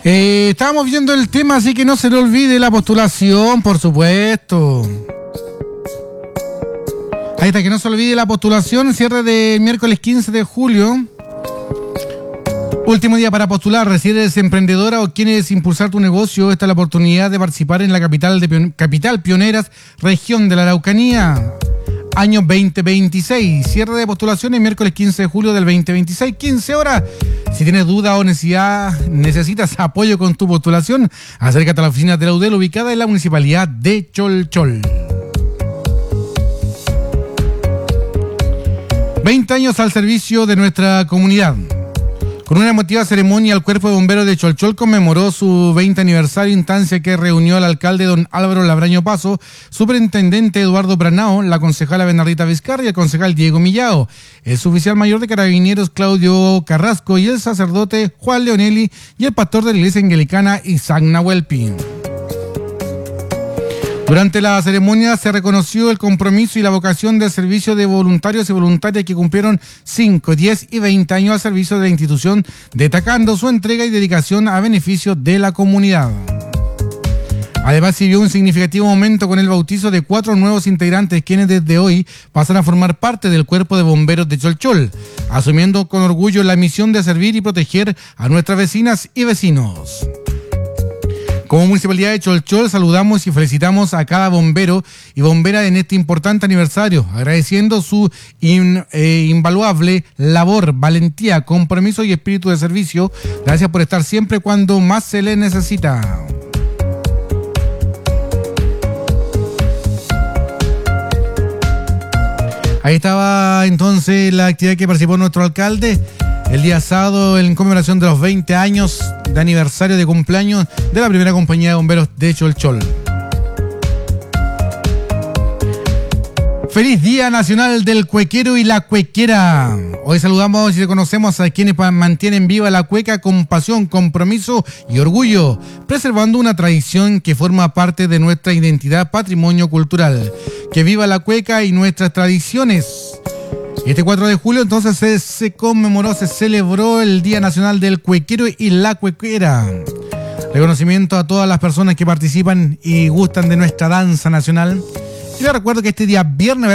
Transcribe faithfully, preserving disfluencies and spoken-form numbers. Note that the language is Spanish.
Eh, estábamos viendo el tema, así que no se le olvide la postulación, por supuesto. Ahí está, que no se olvide la postulación, cierre de miércoles quince de julio. Último día para postular, si eres emprendedora o quieres impulsar tu negocio, esta es la oportunidad de participar en la capital, de Pion- capital Pioneras, región de la Araucanía. Año veinte veintiséis, cierre de postulaciones miércoles quince de julio del veinte veintiséis, quince horas. Si tienes duda o necesidad, necesitas apoyo con tu postulación, acércate a la oficina de la U D E L ubicada en la municipalidad de Cholchol. veinte años al servicio de nuestra comunidad. Con una emotiva ceremonia, el Cuerpo de Bomberos de Cholchol conmemoró su veinte aniversario, instancia que reunió al alcalde don Álvaro Labraño Paso, superintendente Eduardo Pranao, la concejala Bernardita Vizcarra y el concejal Diego Millao, el suboficial mayor de Carabineros Claudio Carrasco y el sacerdote Juan Leonelli y el pastor de la iglesia anglicana Isaac Nahuelpi. Durante la ceremonia se reconoció el compromiso y la vocación del servicio de voluntarios y voluntarias que cumplieron cinco, diez y veinte años al servicio de la institución, destacando su entrega y dedicación a beneficio de la comunidad. Además, se vivió un significativo momento con el bautizo de cuatro nuevos integrantes, quienes desde hoy pasan a formar parte del Cuerpo de Bomberos de Cholchol, asumiendo con orgullo la misión de servir y proteger a nuestras vecinas y vecinos. Como Municipalidad de Cholchol saludamos y felicitamos a cada bombero y bombera en este importante aniversario, agradeciendo su in, eh, invaluable labor, valentía, compromiso y espíritu de servicio. Gracias por estar siempre cuando más se le necesita. Ahí estaba entonces la actividad que participó nuestro alcalde el día sábado en conmemoración de los veinte años de aniversario de cumpleaños de la primera compañía de bomberos de Cholchol. Feliz Día Nacional del Cuequero y la Cuequera. Hoy saludamos y reconocemos a quienes mantienen viva la cueca con pasión, compromiso y orgullo, preservando una tradición que forma parte de nuestra identidad, patrimonio cultural. Que viva la cueca y nuestras tradiciones. Este cuatro de julio entonces se, se conmemoró, se celebró el Día Nacional del Cuequero y la Cuequera. Reconocimiento a todas las personas que participan y gustan de nuestra danza nacional. Y les recuerdo que este día viernes